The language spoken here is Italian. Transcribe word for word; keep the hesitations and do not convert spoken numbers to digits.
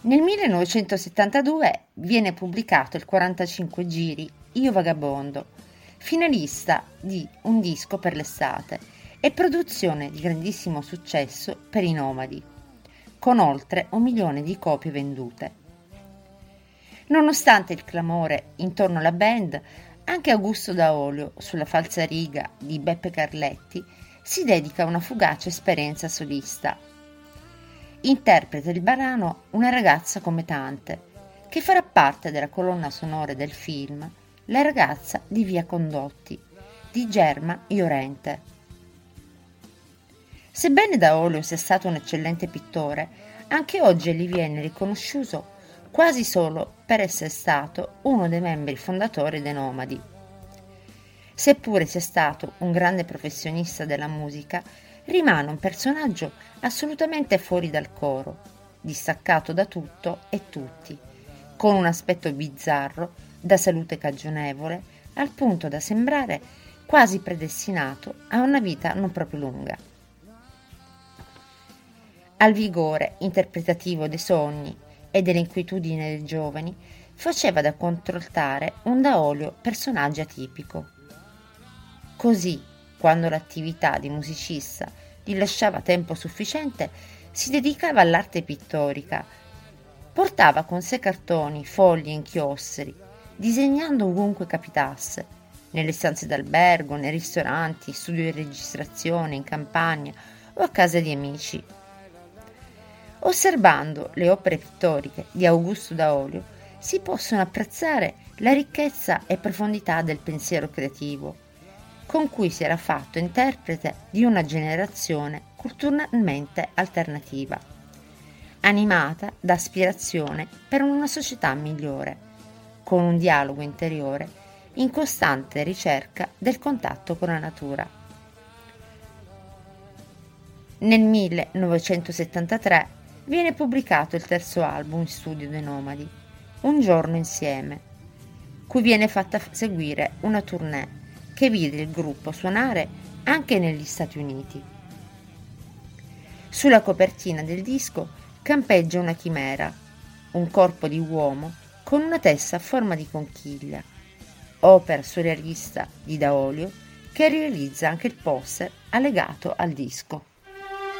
Nel millenovecentosettantadue viene pubblicato il quarantacinque giri Io vagabondo, finalista di Un disco per l'estate e produzione di grandissimo successo per i Nomadi, con oltre un milione di copie vendute. Nonostante il clamore intorno alla band, anche Augusto Daolio, sulla falsariga di Beppe Carletti, si dedica a una fugace esperienza solista. Interpreta il brano Una ragazza come tante, che farà parte della colonna sonora del film La ragazza di Via Condotti, di Germa Iorente. Sebbene Daolio sia stato un eccellente pittore, anche oggi gli viene riconosciuto quasi solo per essere stato uno dei membri fondatori dei Nomadi. Seppure sia stato un grande professionista della musica, rimane un personaggio assolutamente fuori dal coro, distaccato da tutto e tutti, con un aspetto bizzarro, da salute cagionevole, al punto da sembrare quasi predestinato a una vita non proprio lunga. Al vigore interpretativo dei sogni e delle inquietudini dei giovani faceva da controllare un Daolio personaggio atipico. Così, quando l'attività di musicista gli lasciava tempo sufficiente, si dedicava all'arte pittorica. Portava con sé cartoni, fogli e inchiostri, disegnando ovunque capitasse, nelle stanze d'albergo, nei ristoranti, studio di registrazione, in campagna o a casa di amici. Osservando le opere pittoriche di Augusto Daolio si possono apprezzare la ricchezza e profondità del pensiero creativo, con cui si era fatto interprete di una generazione culturalmente alternativa, animata da aspirazione per una società migliore, con un dialogo interiore in costante ricerca del contatto con la natura. Nel millenovecentosettantatré viene pubblicato il terzo album in studio dei Nomadi, Un giorno insieme, cui viene fatta seguire una tournée che vide il gruppo suonare anche negli Stati Uniti. Sulla copertina del disco campeggia una chimera, un corpo di uomo con una testa a forma di conchiglia, opera surrealista di Daolio che realizza anche il poster allegato al disco.